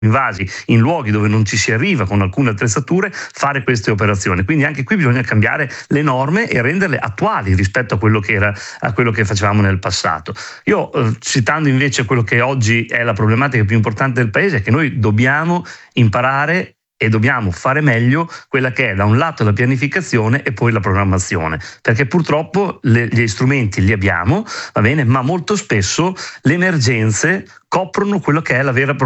invasi in luoghi dove non ci si arriva con alcune attrezzature, fare queste operazioni. Quindi anche qui bisogna cambiare le norme e renderle attuali rispetto a quello che facevamo nel passato. Io citando invece quello che oggi è la problematica più importante del paese, è che noi dobbiamo imparare e dobbiamo fare meglio quella che è da un lato la pianificazione e poi la programmazione, perché purtroppo gli strumenti li abbiamo, va bene, ma molto spesso le emergenze coprono quello che è la vera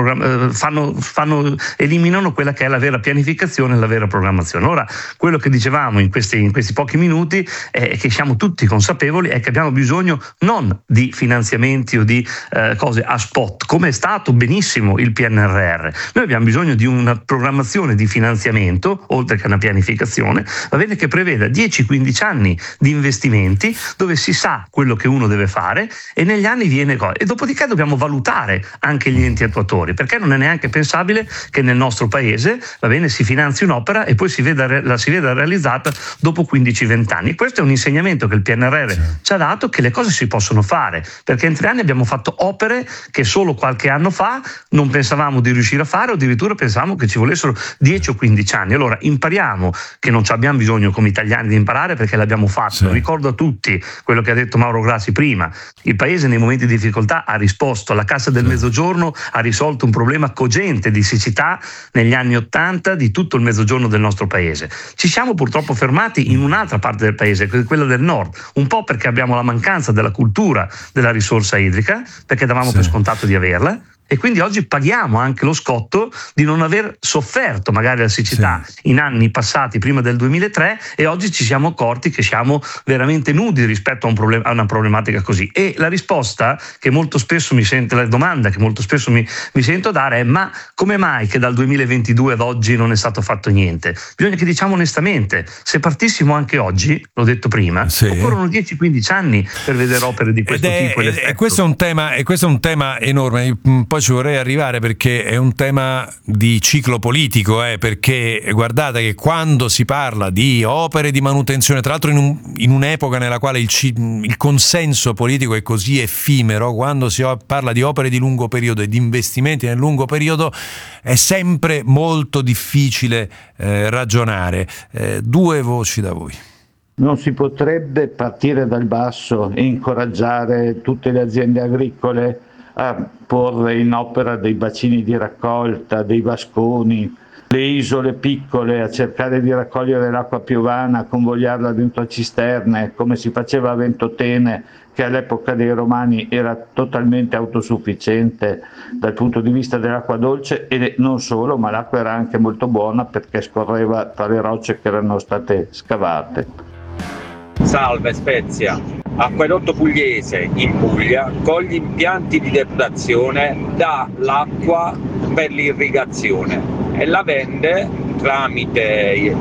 eliminano quella che è la vera pianificazione e la vera programmazione. Ora, quello che dicevamo in questi pochi minuti è che siamo tutti consapevoli è che abbiamo bisogno non di finanziamenti o di cose a spot, come è stato benissimo il PNRR. Noi abbiamo bisogno di una programmazione di finanziamento, oltre che una pianificazione, va bene, che preveda 10-15 anni di investimenti dove si sa quello che uno deve fare e negli anni viene e dopodiché dobbiamo valutare anche gli enti attuatori, perché non è neanche pensabile che nel nostro paese, va bene, si finanzi un'opera e poi si veda realizzata dopo 15-20 anni. Questo è un insegnamento che il PNRR ci ha dato, che le cose si possono fare, perché in 3 anni abbiamo fatto opere che solo qualche anno fa non pensavamo di riuscire a fare, o addirittura pensavamo che ci volessero 10 o 15 anni. Allora impariamo che non ci abbiamo bisogno come italiani di imparare, perché l'abbiamo fatto. Ricordo a tutti quello che ha detto Mauro Grassi prima: il paese nei momenti di difficoltà ha risposto, la Cassa del Mezzogiorno ha risolto un problema cogente di siccità negli anni '80 di tutto il mezzogiorno del nostro paese. Ci siamo purtroppo fermati in un'altra parte del paese, quella del nord, un po' perché abbiamo la mancanza della cultura della risorsa idrica, perché davamo per scontato di averla, e quindi oggi paghiamo anche lo scotto di non aver sofferto magari la siccità in anni passati prima del 2003, e oggi ci siamo accorti che siamo veramente nudi rispetto a una problematica così. E la risposta che molto spesso la domanda che molto spesso mi sento dare è: ma come mai che dal 2022 ad oggi non è stato fatto niente? Bisogna che diciamo onestamente, se partissimo anche oggi, l'ho detto prima, occorrono 10-15 anni per vedere opere di questo tipo. E questo è un tema enorme. Poi ci vorrei arrivare, perché è un tema di ciclo politico, perché guardate che quando si parla di opere di manutenzione, tra l'altro in un'epoca nella quale il consenso politico è così effimero, quando si parla di opere di lungo periodo e di investimenti nel lungo periodo, è sempre molto difficile ragionare. 2 voci da voi. Non si potrebbe partire dal basso e incoraggiare tutte le aziende agricole a porre in opera dei bacini di raccolta, dei vasconi, le isole piccole, a cercare di raccogliere l'acqua piovana, convogliarla dentro a cisterne, come si faceva a Ventotene, che all'epoca dei Romani era totalmente autosufficiente dal punto di vista dell'acqua dolce, e non solo, ma l'acqua era anche molto buona perché scorreva tra le rocce che erano state scavate. Salve Spezia, Acquedotto Pugliese in Puglia con gli impianti di depurazione dà l'acqua per l'irrigazione e la vende tramite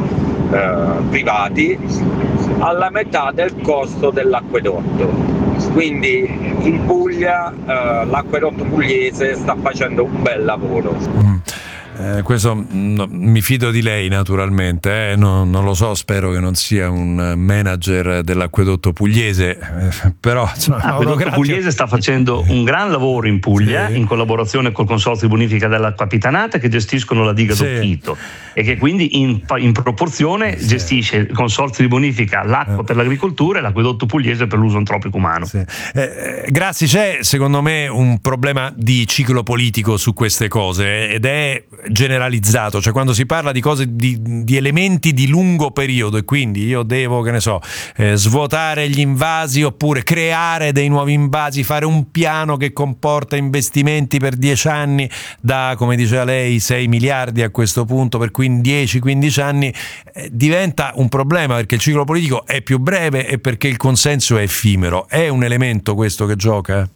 privati alla metà del costo dell'acquedotto. Quindi in Puglia l'acquedotto pugliese sta facendo un bel lavoro. Questo mi fido di lei naturalmente, non lo so, spero che non sia un manager dell'acquedotto pugliese, però l'acquedotto pugliese sta facendo un gran lavoro in Puglia, in collaborazione col Consorzio di Bonifica della Capitanata, che gestiscono la diga d'Occhito e che quindi in proporzione gestisce il Consorzio di Bonifica l'acqua per l'agricoltura e l'acquedotto pugliese per l'uso antropico umano. Grazie. C'è secondo me un problema di ciclo politico su queste cose, ed è generalizzato, cioè quando si parla di cose di elementi di lungo periodo, e quindi io devo, che ne so, svuotare gli invasi oppure creare dei nuovi invasi, fare un piano che comporta investimenti per 10 anni da, come diceva lei, 6 miliardi a questo punto, per cui in 10-15 anni diventa un problema, perché il ciclo politico è più breve e perché il consenso è effimero. È un elemento questo che gioca?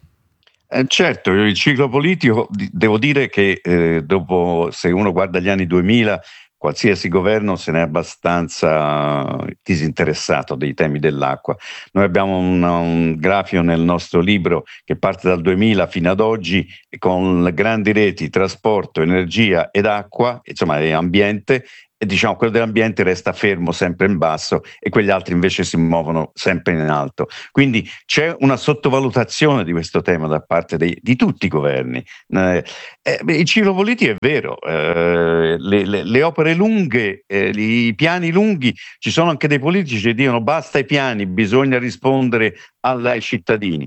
Certo, il ciclo politico, devo dire che dopo, se uno guarda gli anni 2000, qualsiasi governo se n'è abbastanza disinteressato dei temi dell'acqua. Noi abbiamo un grafico nel nostro libro che parte dal 2000 fino ad oggi, con grandi reti, trasporto, energia ed acqua, insomma, e ambiente, e diciamo quello dell'ambiente resta fermo sempre in basso e quegli altri invece si muovono sempre in alto. Quindi c'è una sottovalutazione di questo tema da parte di tutti i governi. Il ciclo politico è vero, le opere lunghe, i piani lunghi, ci sono anche dei politici che dicono basta i piani, bisogna rispondere ai cittadini.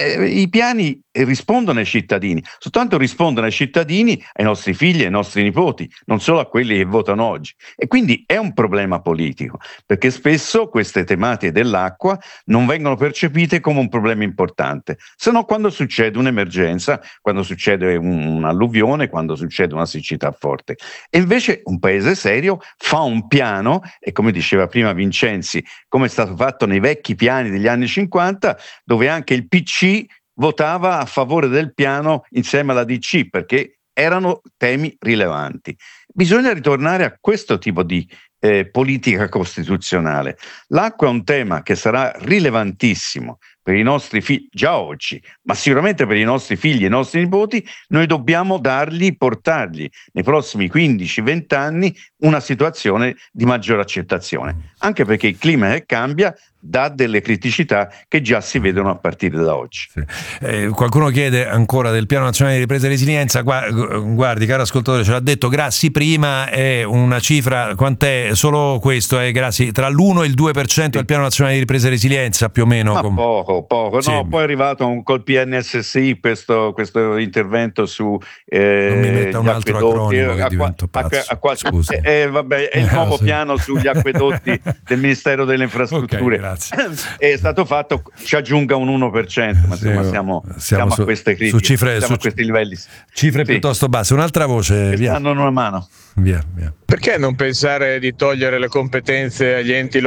I piani rispondono ai cittadini, soltanto rispondono ai cittadini, ai nostri figli, ai nostri nipoti, non solo a quelli che votano oggi. E quindi è un problema politico, perché spesso queste tematiche dell'acqua non vengono percepite come un problema importante, se no quando succede un'emergenza, quando succede un'alluvione, quando succede una siccità forte. E invece un paese serio fa un piano, e come diceva prima Vincenzi, come è stato fatto nei vecchi piani degli anni 50, dove anche il PC votava a favore del piano insieme alla DC perché erano temi rilevanti. Bisogna ritornare a questo tipo di politica costituzionale. L'acqua è un tema che sarà rilevantissimo per i nostri figli già oggi, ma sicuramente per i nostri figli e i nostri nipoti. Noi dobbiamo portargli nei prossimi 15-20 anni una situazione di maggiore accettazione, anche perché il clima che cambia dà delle criticità che già si vedono a partire da oggi. Sì. Qualcuno chiede ancora del Piano Nazionale di Ripresa e Resilienza. Guardi, caro ascoltatore, ce l'ha detto Grassi prima, è una cifra, quant'è? Solo questo è Grassi, tra l'1 e il 2% del Piano Nazionale di Ripresa e Resilienza, più o meno. Ma poco, sì. No, poi è arrivato col PNSSI questo intervento su non mi metta un altro acronimo che divento pazzo. Scusa. Vabbè, è il nuovo piano sugli acquedotti del Ministero delle Infrastrutture. Okay, è stato fatto, ci aggiunga un 1%, ma insomma siamo a queste critiche, su cifre, siamo a questi livelli. Cifre piuttosto basse. Un'altra voce, via. Hanno una mano. Via. Perché non pensare di togliere le competenze agli enti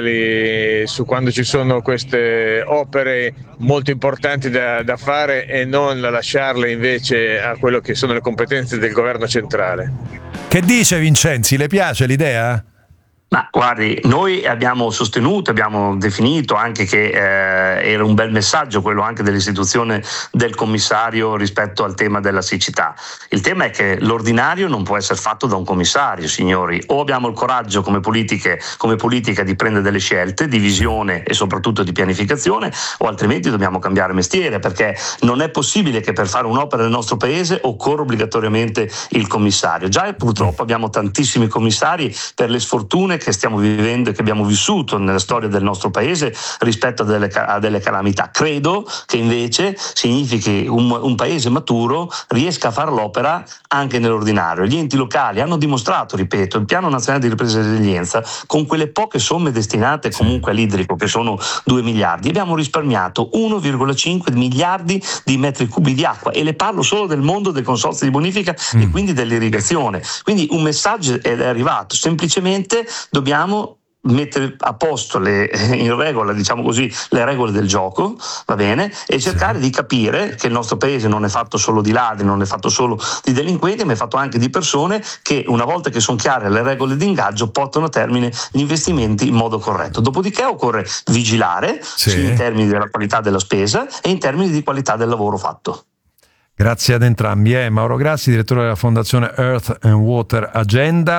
locali su quando ci sono queste opere molto importanti da fare e non lasciarle invece a quello che sono le competenze del governo centrale? Che dice Vincenzi? Le piace l'idea? Ma guardi, noi abbiamo sostenuto, abbiamo definito anche che era un bel messaggio quello anche dell'istituzione del commissario rispetto al tema della siccità. Il tema è che l'ordinario non può essere fatto da un commissario, signori. O abbiamo il coraggio come politica di prendere delle scelte, di visione e soprattutto di pianificazione, o altrimenti dobbiamo cambiare mestiere, perché non è possibile che per fare un'opera nel nostro paese occorra obbligatoriamente il commissario. Già purtroppo abbiamo tantissimi commissari per le sfortune che stiamo vivendo e che abbiamo vissuto nella storia del nostro paese rispetto a delle calamità. Credo che invece significhi un paese maturo riesca a fare l'opera anche nell'ordinario. Gli enti locali hanno dimostrato, ripeto, il Piano Nazionale di Ripresa e Resilienza, con quelle poche somme destinate comunque all'idrico, che sono 2 miliardi, abbiamo risparmiato 1,5 miliardi di metri cubi di acqua, e le parlo solo del mondo del consorzio di bonifica e quindi dell'irrigazione. Quindi un messaggio è arrivato, semplicemente dobbiamo mettere a posto in regola, diciamo così, le regole del gioco, va bene, e cercare di capire che il nostro paese non è fatto solo di ladri, non è fatto solo di delinquenti, ma è fatto anche di persone che, una volta che sono chiare le regole di ingaggio, portano a termine gli investimenti in modo corretto. Dopodiché occorre vigilare in termini della qualità della spesa e in termini di qualità del lavoro fatto. Grazie ad entrambi. Mauro Grassi, direttore della Fondazione Earth and Water Agenda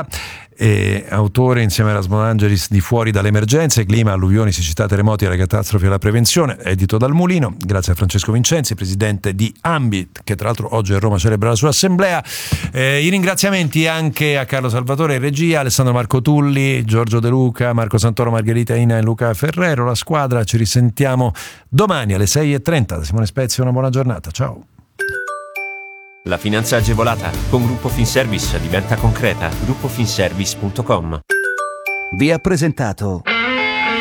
e autore insieme a Erasmo D'Angelis di Fuori dalle emergenze, clima, alluvioni, siccità, terremoti e le catastrofi e la prevenzione, edito dal Mulino. Grazie a Francesco Vincenzi, presidente di Ambit, che tra l'altro oggi a Roma celebra la sua assemblea. I ringraziamenti anche a Carlo Salvatore in regia, Alessandro Marco Tulli, Giorgio De Luca, Marco Santoro, Margherita Ina e Luca Ferrero, la squadra. Ci risentiamo domani alle 6:30. Da Simone Spezia, una buona giornata. Ciao. La finanza agevolata con Gruppo Finservice diventa concreta. GruppoFinservice.com. Vi ha presentato